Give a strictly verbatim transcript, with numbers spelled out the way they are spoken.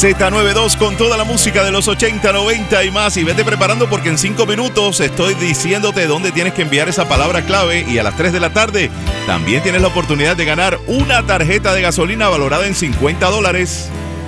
Z noventa y dos con toda la música de los ochenta, noventa y más. Y vete preparando porque en cinco minutos estoy diciéndote dónde tienes que enviar esa palabra clave. Y a las tres de la tarde también tienes la oportunidad de ganar una tarjeta de gasolina valorada en cincuenta dólares.